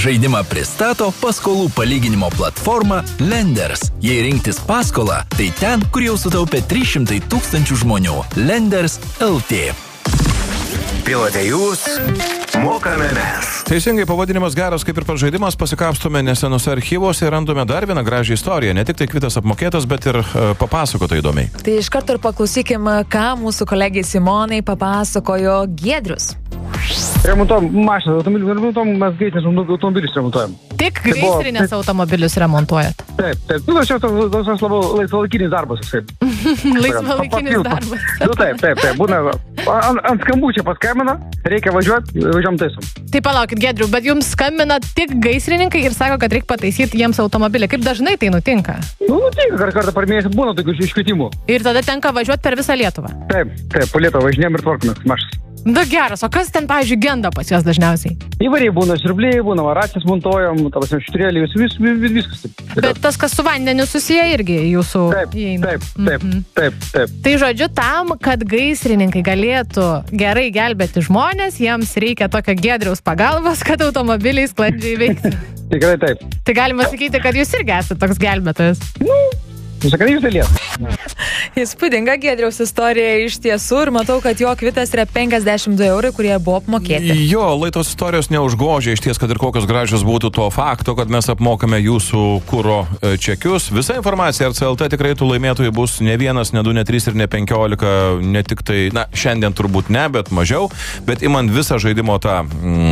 Žaidimą pristato paskolų palyginimo platforma Lenders. Jei rinktis paskolą, tai ten, kur jau sutaupė 300 000 žmonių. Lenders LT. Pilote jūs, mokame mes. Teisingai, pavadinimas geras kaip ir pats žaidimas, pasikapstome nesenose archyvose ir randome dar vieną gražią istoriją. Ne tik tai kvitas apmokėtas, bet ir papasakota įdomiai. Tai iš karto ir paklausykim, ką mūsų kolegė Simonai papasakojo Giedrius. Remontuojam mašiną, mes gaisrinės automobilius remontuojam. Tik gaisrinės automobilius remontuojat? Taip. Nu, čia tas labai laisvalaikinis darbas. Laisvalaikinis darbas. Taip. Būna ant skambučio paskambina, reikia važiuojam taisom. Tai palaukit, Giedriu, bet jums skambina tik gaisrininkai ir sako, kad reikia pataisyti jiems automobilį. Kaip dažnai tai nutinka? Nutinka, kartą per mėnesį būna tokių iškvietimų. Ir tada tenka važiuoti per visą Lietuvą? Taip, po Lietuvą važinėjom ir tvarkomės mašas. Da geras, o kas ten, pavyzdžiui, genda pas juos dažniausiai? Įvairiai būna siurbliai, būna varacijas montuojam, štrėlį, viskas taip. Bet tas, kas su vandeniu susiję, irgi jūsų įeina. Taip. Tai žodžiu, tam, kad gaisrininkai galėtų gerai gelbėti žmonės, jiems reikia tokio Giedriaus pagalbos, kad automobiliai sklandžiai veiktų. Tikrai taip. Tai galima sakyti, kad jūs irgi esate toks gelbėtojas. Sakai, iš dalies. Įspūdinga Giedriaus istorija iš tiesų ir matau, kad jo kvitas yra 52 €, kurie buvo apmokėti. Jo, laidos istorijos neužgožia iš ties, kad ir kokios gražios būtų to fakto, kad mes apmokame jūsų kuro čekius. Visa informacija RCLT tikrai tų laimėtojų bus ne 1, ne 2, ne 3 ir ne 15, ne tik tai, šiandien turbūt ne, bet mažiau, bet imant visą žaidimo tą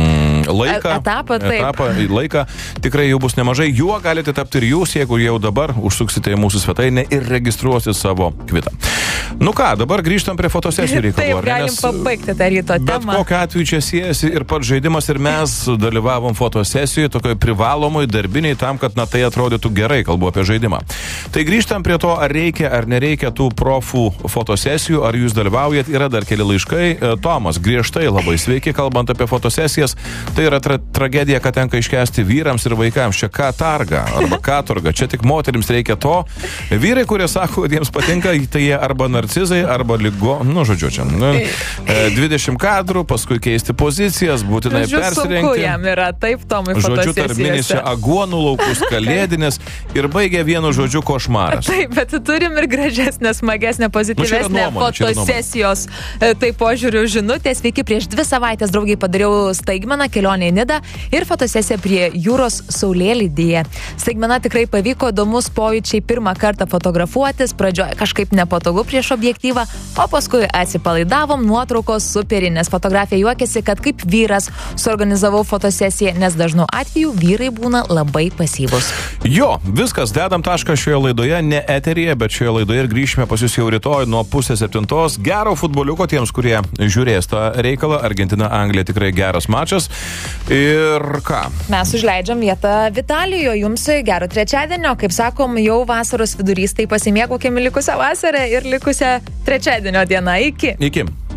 laiką, tikrai jų bus nemažai. Juo galite tapti ir jūs, jeigu jau dabar užsuksite į mūsų svetainę ir registruosit savo kvitą. Nu ką, dabar grįžtam prie fotosesijų reikalų. Taip, galim pabaigti tą ryto temą. Bet kokiu atveju čia siejasi ir pats žaidimas, ir mes dalyvavom fotosesijoje, tokioj privalomoj darbiniai tam, kad tai atrodytų gerai, kalbu apie žaidimą. Tai grįžtam prie to, ar reikia ar nereikia tų profų fotosesijų, ar jūs dalyvaujat, yra dar keli laiškai. Tomas, griežtai labai sveiki, kalbant apie fotosesijas, tai yra tragedija, kad tenka iškęsti vyrams ir vaikams. Čia katarga arba katorga, čia tik moterims reikia to. Vyrai, kurie sako, kad jiems patinka, tai jie arba narcizai, arba žodžiu čia. 20 kadrų, paskui keisti pozicijas, būtinai persirengti. Sunku jam yra, taip, Tomai, fotosesijose. Žodžiu, tarminis čia aguonų laukus, kalėdinis ir baigia vienu žodžiu košmaras. Taip, bet turim ir gražesnę, smagesnę, pozityvesnę fotosesijos. Tai požiūriu žinutės. Sveiki, prieš 2 savaitės, draugiai, padariau staigmeną, kelionę į Nidą ir fotosesiją prie jūros Saulėlydyje. Staigmena tikrai pavyko, įdomus pojūčiai, pirmą kartą fotografuotis, pradžioje kažkaip nepatogu prieš objektyvą, o paskui atsipalaidavom, nuotraukos superinės. Fotografija juokėsi, kad kaip vyras suorganizavau fotosesiją, nes dažnu atveju vyrai būna labai pasyvus. Jo, viskas, dedam tašką šioje laidoje, ne eteryje, bet šioje laidoje ir grįšime pas jūs jau rytoj nuo 6:30. Gero futboliuko tiems, kurie žiūrės tą reikalą. Argentina, Anglija tikrai geras mačas. Ir ką? Mes užleidžiam vietą Vitalijoje. Jums gero trečiadienio, kaip sakom, jau vasaros vidurys, tai pasimėgaukime likusią vasarą ir likusią trečiadienio dieną. Iki.